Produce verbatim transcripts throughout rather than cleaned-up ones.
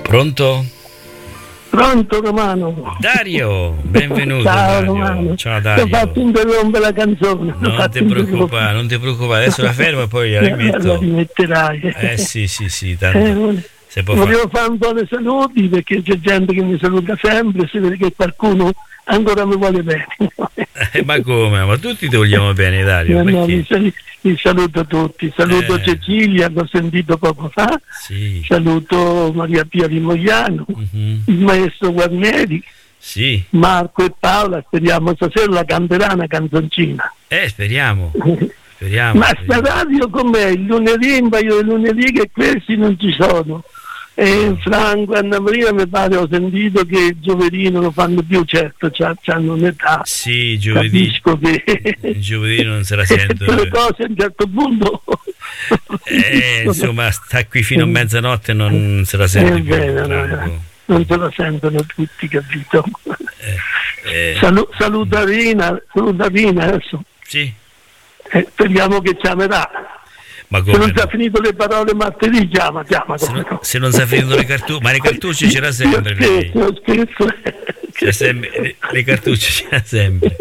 Pronto? Pronto Romano? Dario, benvenuto. Ciao Dario. Romano. Ciao Dario. Ti ho fatto interrompere la canzone. Non ti preoccupare, non ti preoccupare, adesso la fermo e poi la rimetto. La rimetterai. Eh sì, sì, sì, tanto. Eh, se può volevo fare. fare un po' di saluti perché c'è gente che mi saluta sempre, si vede che qualcuno ancora mi vuole bene. Eh, ma come? Ma tutti ti vogliamo bene, Dario. No, no, Perché? mi, sal- mi saluto tutti, saluto Eh. Cecilia che ho sentito poco fa, Sì. saluto Maria Pia di Mogliano, Mhm. il maestro Guarneri, Sì. Marco e Paola, speriamo stasera la canterà una canzoncina. Eh, speriamo. Speriamo. Ma sta speriamo. radio com'è? Il lunedì, un paio di lunedì che questi non ci sono. E Franco e Anna Maria mi pare ho sentito che il giovedì non lo fanno più, certo, hanno un'età. Sì, giovedì. Capisco che Il giovedì non se la sento. le cose a un certo punto Eh, insomma, sta qui fino a mezzanotte non se la sente È più. vero, Franco. non se la sentono tutti, capito? Eh, eh, Salu- saluta Rina, saluta Rina adesso. sì, Eh, speriamo che chiamerà. ma Se come non no? si è finito le parole martedì, chiama, chiama. Se come non, no. se non si è finito le cartucce, ma le cartucce c'era sempre Io lei. scherzo, scherzo. C'è sempre, le, le cartucce c'era sempre.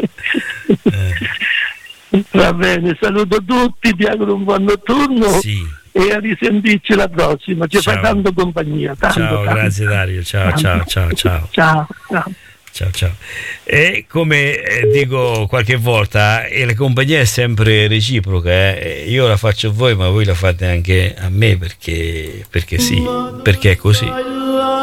Eh, Va bene, saluto tutti, ti auguro un buon notturno sì. e a risentirci la prossima. Ci Ciao. fai tanto compagnia. Tanto, Ciao, tanto. grazie Dario. Ciao, Tanto. ciao, ciao, ciao. Ciao, ciao. Ciao, ciao. E come eh, dico qualche volta, eh, la compagnia è sempre reciproca. Eh. Io la faccio a voi, ma voi la fate anche a me perché, perché sì, perché è così.